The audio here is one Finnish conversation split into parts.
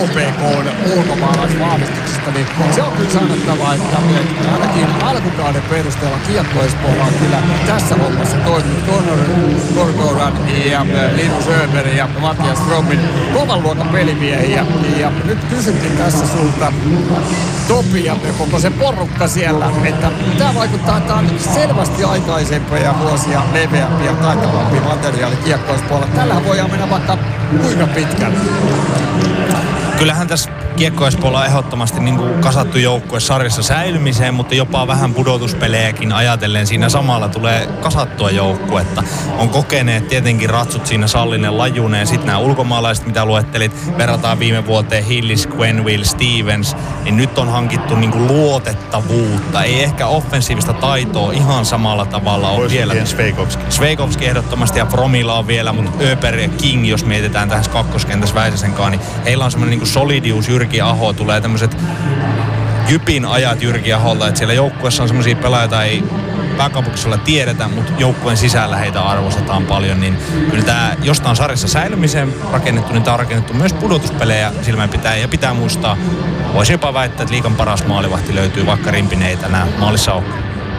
HPK:n ulkomaalaisvahvistuksesta, niin se on kyllä sanottava, että ainakin alkukauden perusteella Kiekko Espoolla on kyllä tässä hommassa toiminut Connor Gorgoran ja Linus Öberg ja Matias Strömin kovan luokan pelimiehiä. Ja nyt kysynkin tässä sulta, Topi ja koko se porukka siellä, että tämä vaikuttaa, että on selvästi aikaisempia vuosia leveämpi ja taitavampi materiaali Kiekko Espoolla. Tällähän voidaan mennä vaikka kuinka pitkälle. Kyllähän tässä Kiekko Espoolla on ehdottomasti niin kuin kasattu joukkue sarjassa säilymiseen, mutta jopa vähän pudotuspelejäkin ajatellen siinä samalla tulee kasattua joukkuetta. On kokeneet tietenkin ratsut siinä Sallinen, Lajunen ja sitten nämä ulkomaalaiset, mitä luettelit, verrataan viime vuoteen Hillis, Quenneville, Stevens, niin nyt on hankittu niin kuin luotettavuutta. Ei ehkä offensiivista taitoa ihan samalla tavalla ole vielä. Sveikovski ehdottomasti ja Promilla on vielä, mutta Öberg ja King, jos mietitään tähän kakkoskentässä Väisäsenkaan, niin heillä on semmoinen niin kuin solidius. Jyrki Aho tulee tämmöiset Jypin ajat Jyrki Aholta, että siellä joukkueessa on semmoisia pelaajia, ei pääkaupunkisella tiedetä, mutta joukkueen sisällä heitä arvostetaan paljon, niin kyllä tämä jostain sarjassa säilymiseen rakennettu, niin tämä on rakennettu myös pudotuspelejä silmään pitää, ja pitää muistaa, voisi jopa väittää, että liigan paras maalivahti löytyy, vaikka Rimpineitä nämä maalissa on.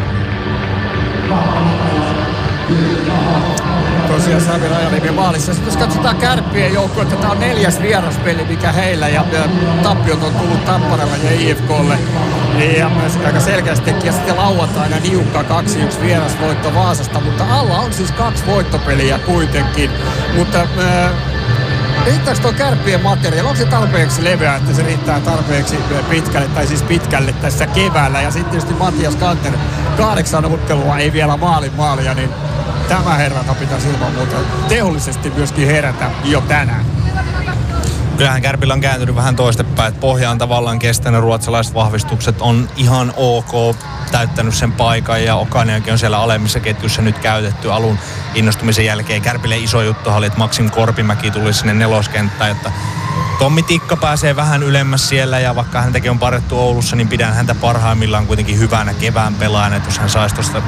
Tosiaan Sami Rajaniemen maalissa. Sitten jos katsotaan Kärppien joukkoa, että tämä on 4. vieraspeli, mikä heillä, ja tappiot on tullut Tapparalle ja IFK:lle. Ja myös aika selkeästi ja sitten lauantaina niukka 2-1 vierasvoitto Vaasasta, mutta alla on siis 2 voittopeliä kuitenkin. Mutta riittääkö tuo Kärppien materiaali? Onko se tarpeeksi leveä, että se riittää tarpeeksi pitkälle, tai siis pitkälle tässä keväällä? Ja sitten tietysti Matias Kanter, 8 ottelua, ei vielä maalia, niin tämä herrata pitäisi ilman muuta tehollisesti myöskin herätä jo tänään. Kyllähän Kärpillä on kääntynyt vähän toistepäin, että pohja on tavallaan kestänyt, ruotsalaiset vahvistukset on ihan ok, täyttänyt sen paikan ja Okaniakin on siellä alemmissa ketjussa nyt käytetty alun innostumisen jälkeen. Kärpille iso juttu oli, että Maxim Korpimäki tuli sinne neloskenttään, että Tommi Tikka pääsee vähän ylemmäs siellä ja vaikka häntäkin on parettu Oulussa, niin pidän häntä parhaimmillaan kuitenkin hyvänä kevään pelaajana, että jos hän saisi tuosta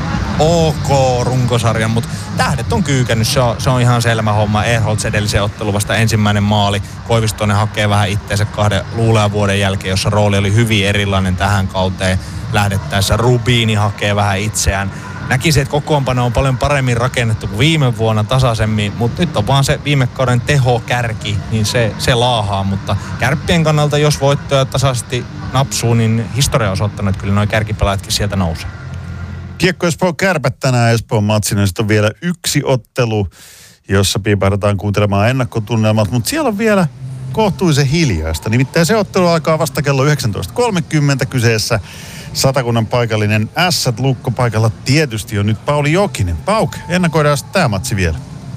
runkosarjan, mutta tähdet on kyykännyt, se on ihan selvä homma. Ehrholtz edellisen ottelun vasta ensimmäinen maali. Koivistoinen hakee vähän itteensä 2 luulean vuoden jälkeen, jossa rooli oli hyvin erilainen tähän kauteen lähdettäessä. Rubiini hakee vähän itseään. Näkisin, että kokoonpano on paljon paremmin rakennettu kuin viime vuonna tasaisemmin, mutta nyt on vaan se viime kauden tehokärki, niin se laahaa. Mutta Kärppien kannalta, jos voittoja tasaisesti napsuu, niin historia on osoittanut, että kyllä nuo kärkipelaajatkin sieltä nousee. Kiekko Espoo Kärpät tänään Espoon matsina. Sitten on vielä 1 ottelu, jossa piipahdetaan kuuntelemaan ennakkotunnelmat. Mutta siellä on vielä kohtuullisen hiljaista. Nimittäin se ottelu alkaa vasta kello 19.30 kyseessä. Satakunnan paikallinen Ässät Lukko paikalla tietysti on nyt Pauli Jokinen. Pauk, ennakoidaan tämä matsi vielä.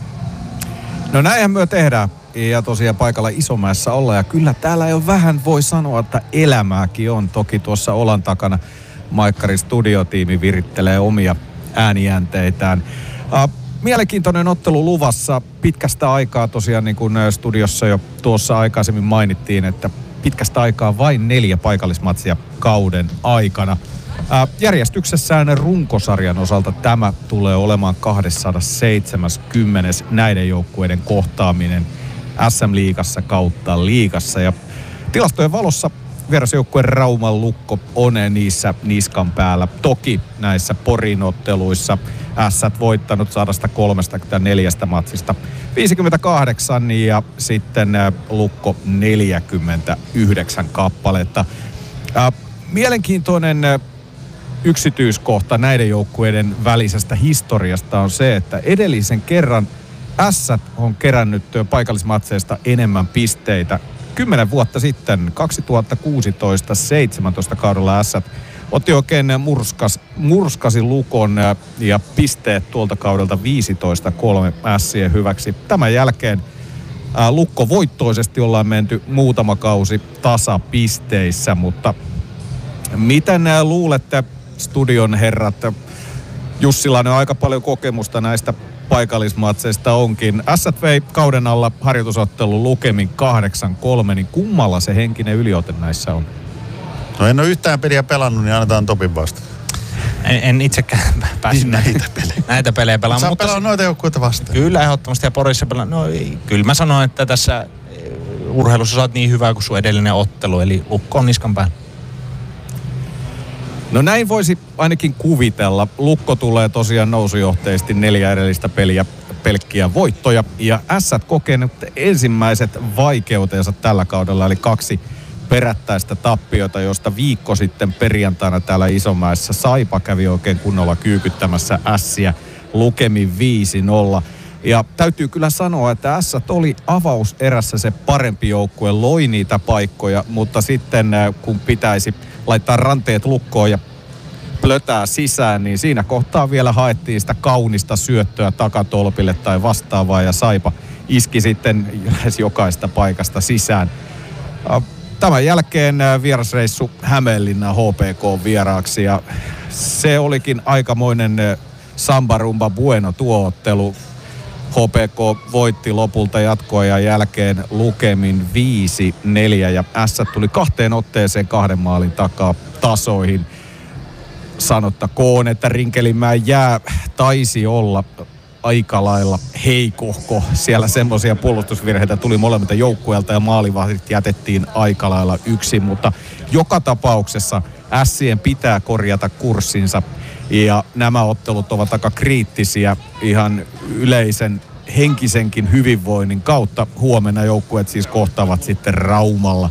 No näinhän me tehdään. Ja tosiaan paikalla Isomäessä olla. Ja kyllä täällä jo vähän voi sanoa, että elämääkin on. Toki tuossa olan takana Maikkarin studiotiimi virittelee omia äänijänteitään. Mielenkiintoinen ottelu luvassa. Pitkästä aikaa tosiaan, niin kuin studiossa jo tuossa aikaisemmin mainittiin, että pitkästä aikaa vain 4 paikallismatsia kauden aikana. Järjestyksessään runkosarjan osalta tämä tulee olemaan 270. näiden joukkueiden kohtaaminen SM-liigassa kautta liigassa. Ja tilastojen valossa vierasjoukkueen Rauman Lukko on niissä niskan päällä. Toki näissä Porin otteluissa Ässät voittanut 134 matsista 58 ja sitten Lukko 49 kappaletta. Mielenkiintoinen yksityiskohta näiden joukkueiden välisestä historiasta on se, että edellisen kerran Ässät on kerännyt paikallismatseista enemmän pisteitä. 10 vuotta sitten, 2016-17 kaudella Ässät otti oikein murskasi Lukon ja pisteet tuolta kaudelta 15-3 Ässien hyväksi. Tämän jälkeen Lukko voittoisesti ollaan menty muutama kausi tasapisteissä, mutta miten luulette, studion herrat, Jussilainen on aika paljon kokemusta näistä paikallismatseista onkin. Ässät vei kauden alla harjoitusottelun lukemin 8-3, niin kummalla se henkinen yliote näissä on? No en ole yhtään peliä pelannut, niin annetaan Topin vastaan. En itsekään päässyt näitä pelejä pelaamaan. Mutta pelaa noita joukkueita vastaan. Kyllä, ehdottomasti ja Porissa pelaa. No kyllä mä sanoin, että tässä urheilussa sä oot niin hyvä kuin sun edellinen ottelu, eli Lukko on niskan päällä. No näin voisi ainakin kuvitella. Lukko tulee tosiaan nousujohteisesti 4 edellistä peliä pelkkiä voittoja. Ja Ässät kokenut ensimmäiset vaikeutensa tällä kaudella, eli 2 perättäistä tappiota, josta viikko sitten perjantaina täällä Isomäessä Saipa kävi oikein kunnolla kyykyttämässä Ässiä lukemin 5-0. Ja täytyy kyllä sanoa, että Ässät oli avauserässä se parempi joukkue, loi niitä paikkoja, mutta sitten kun pitäisi laittaa ranteet lukkoon ja plötää sisään, niin siinä kohtaa vielä haettiin sitä kaunista syöttöä takatolpille tai vastaavaa, ja Saipa iski sitten lähes jokaista paikasta sisään. Tämän jälkeen vierasreissu Hämeenlinnan HPK vieraaksi, ja se olikin aikamoinen samba rumba bueno tuo ottelu. HPK voitti lopulta jatkoajan jälkeen lukemin 5-4 ja Ässät tuli 2 otteeseen 2 maalin takaa tasoihin. Sanottakoon, että Rinkelinmäen jää taisi olla aika lailla heikohko. Siellä semmoisia puolustusvirheitä tuli molemmilta joukkueelta ja maalivahdit jätettiin aika lailla yksin, mutta joka tapauksessa Ässien pitää korjata kurssinsa. Ja nämä ottelut ovat aika kriittisiä ihan yleisen henkisenkin hyvinvoinnin kautta. Huomenna joukkueet siis kohtaavat sitten Raumalla.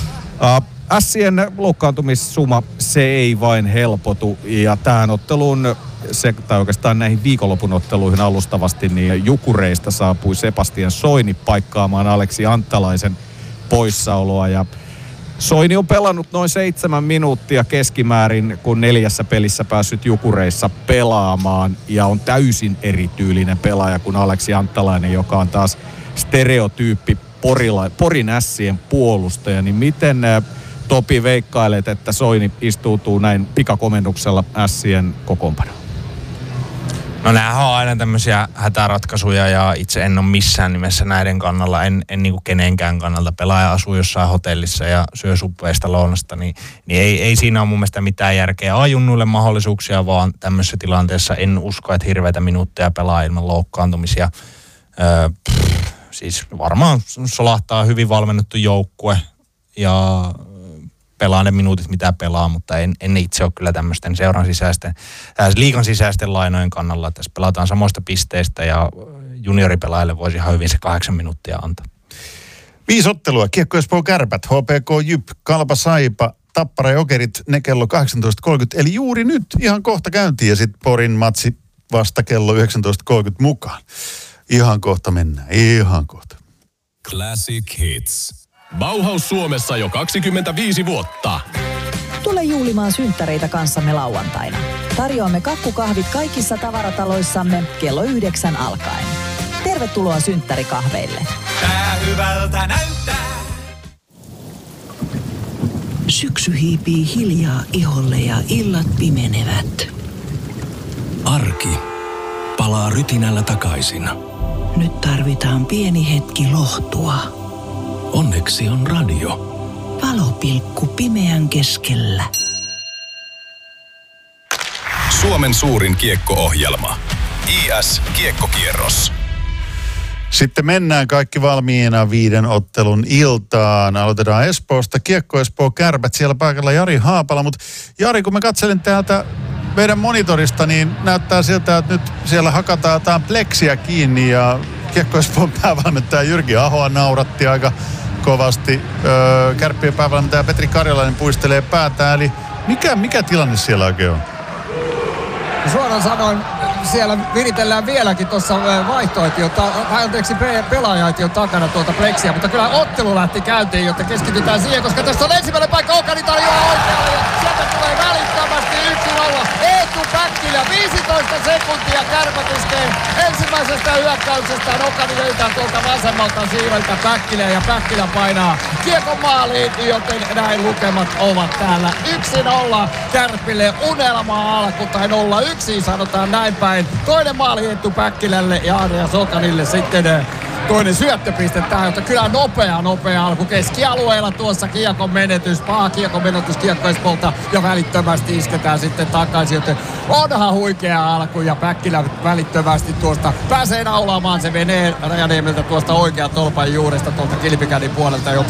Ässien loukkaantumissuma, se ei vain helpotu. Ja tähän otteluun, tai oikeastaan näihin viikonlopun otteluihin alustavasti, niin Jukureista saapui Sebastian Soini paikkaamaan Aleksi Anttalaisen poissaoloa. Ja Soini on pelannut noin 7 minuuttia keskimäärin, kun 4 pelissä päässyt Jukureissa pelaamaan. Ja on täysin erityylinen pelaaja kuin Aleksi Anttalainen, joka on taas stereotyyppi Porin Ässien puolustaja. Niin miten Topi veikkailet, että Soini istuutuu näin pikakomennuksella Ässien kokoonpanoon? No näähän on aina tämmöisiä hätäratkaisuja ja itse en ole missään nimessä näiden kannalla, en niin kuin kenenkään kannalta. Pelaaja asuu jossain hotellissa ja syö suppeista lounasta, niin ei siinä ole mun mielestä mitään järkeä. Ajunnuille mahdollisuuksia, vaan tämmöisessä tilanteessa en usko, että hirveitä minuutteja pelaa ilman loukkaantumisia. Siis varmaan solahtaa hyvin valmennettu joukkue ja pelaa ne minuutit, mitä pelaa, mutta en itse ole kyllä tämmöisten liigan sisäisten lainojen kannalla, että tässä pelataan samoista pisteistä ja junioripelaajille voisi ihan hyvin se 8 minuuttia antaa. 5 ottelua, Kiekko Espoo Kärpät, HPK Jyp, Kalpa Saipa, Tappara Jokerit, ne kello 18.30, eli juuri nyt ihan kohta käyntiin ja sitten Porin matsi vasta kello 19.30 mukaan. Ihan kohta mennään, ihan kohta. Classic Hits. Bauhaus Suomessa jo 25 vuotta. Tule juhlimaan synttäreitä kanssamme lauantaina. Tarjoamme kakkukahvit kaikissa tavarataloissamme kello 9 alkaen. Tervetuloa synttärikahveille. Tää hyvältä näyttää. Syksy hiipii hiljaa iholle ja illat pimenevät. Arki palaa rytinällä takaisin. Nyt tarvitaan pieni hetki lohtua. Onneksi on radio. Valopilkku pimeän keskellä. Suomen suurin kiekko-ohjelma. IS Kiekkokierros. Sitten mennään kaikki valmiina 5 ottelun iltaan. Aloitetaan Espoosta. Kiekko Espoo Kärpät, siellä paikalla Jari Haapala. Mutta Jari, kun mä katselen täältä meidän monitorista, niin näyttää siltä, että nyt siellä hakataan jotain pleksiä kiinni ja Kiekko Espoon päävalmentaja Jyrki Ahoa nauratti aika kovasti. Kärppien päävalmentaja Petri Karjalainen puistelee päätään. Eli mikä tilanne siellä oikein on? Suoraan sanoen siellä viritellään vieläkin tuossa pelaaja-aition takana tuolta pleksiä, mutta kyllä ottelu lähti käyntiin, jotta keskitytään siihen, koska tässä on ensimmäinen paikka, Okani tarjoaa oikealle ja sieltä tulee välittömästi 1-0. Eetu Päkkilä, 15 sekuntia, Kärpät iskee ensimmäisestä hyökkäyksestä. Okani löytää tuolta vasemmalta siiveltä Päkkilä ja Päkkilä painaa kiekon maaliin, joten näin lukemat ovat täällä 1-0 Kärpille. Unelma alku tai 0-1 sanotaan näin päin. Toinen maali Eetu Päkkilälle ja Andreas Okanille sitten toinen syöttöpiste tähän, mutta kyllä nopea alku keskialueella tuossa kiekon menetys, paha kiekon menetys Kiekko Espoolta ja välittömästi isketään sitten takaisin, joten onhan huikea alku ja Päkkilä välittömästi tuosta pääsee naulaamaan, se menee Rajaniemeltä tuosta oikean tolpan juuresta tuolta kilpikädin puolelta, joten